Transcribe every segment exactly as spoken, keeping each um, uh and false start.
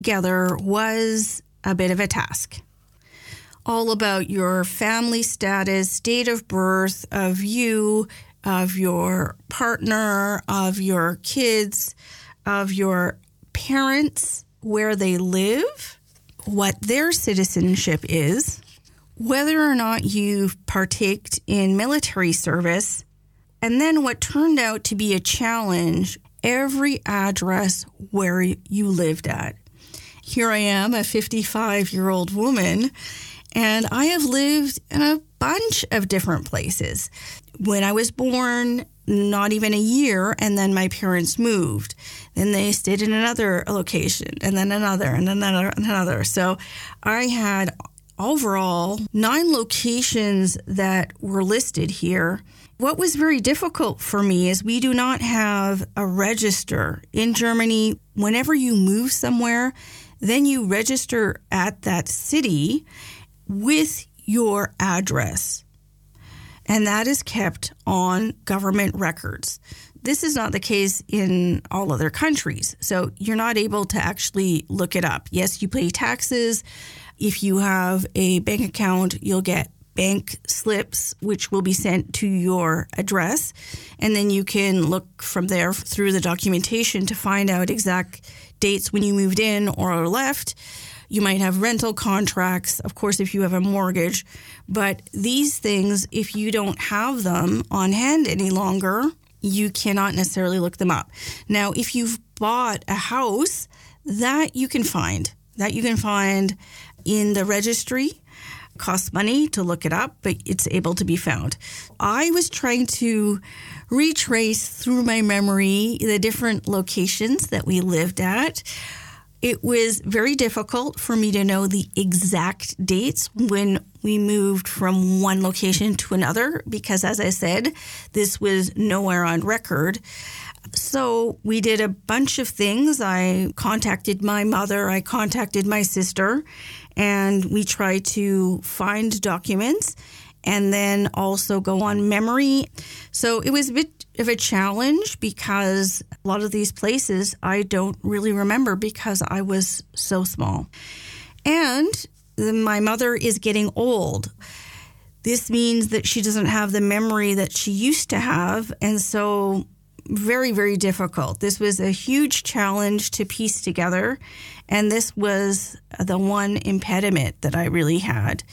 together was a bit of a task. All about your family status, date of birth, of you, of your partner, of your kids, of your parents, where they live, what their citizenship is, whether or not you've partaked in military service, and then what turned out to be a challenge, every address where you lived at. Here I am, a fifty-five-year-old woman, and I have lived in a bunch of different places. When I was born, not even a year, and then my parents moved. Then they stayed in another location, and then another, and another, and another. So I had overall nine locations that were listed here. What was very difficult for me is we do not have a register. In Germany, whenever you move somewhere, then you register at that city with your address. And that is kept on government records. This is not the case in all other countries. So you're not able to actually look it up. Yes, you pay taxes. If you have a bank account, you'll get bank slips, which will be sent to your address. And then you can look from there through the documentation to find out exact dates when you moved in or left. You might have rental contracts, of course, if you have a mortgage. But these things, if you don't have them on hand any longer, you cannot necessarily look them up. Now, if you've bought a house, that you can find. That you can find in the registry. Costs money to look it up, but it's able to be found. I was trying to retrace through my memory the different locations that we lived at. It was very difficult for me to know the exact dates when we moved from one location to another because, as I said, this was nowhere on record. So we did a bunch of things. I contacted my mother, I contacted my sister, and we tried to find documents and then also go on memory. So it was a bit of a challenge because a lot of these places I don't really remember because I was so small. And my mother is getting old. This means that she doesn't have the memory that she used to have. And so very, very difficult. This was a huge challenge to piece together. And this was the one impediment that I really had.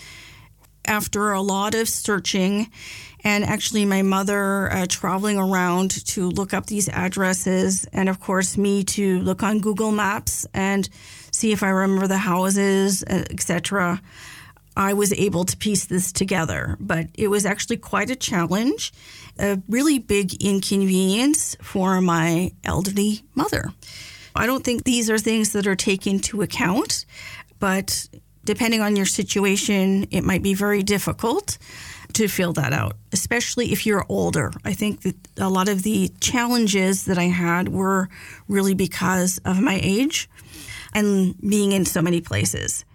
After a lot of searching, and actually my mother uh, traveling around to look up these addresses, and of course me to look on Google Maps and see if I remember the houses, et cetera, I was able to piece this together. But it was actually quite a challenge, a really big inconvenience for my elderly mother. I don't think these are things that are taken into account, but depending on your situation, it might be very difficult to fill that out, especially if you're older. I think that a lot of the challenges that I had were really because of my age and being in so many places.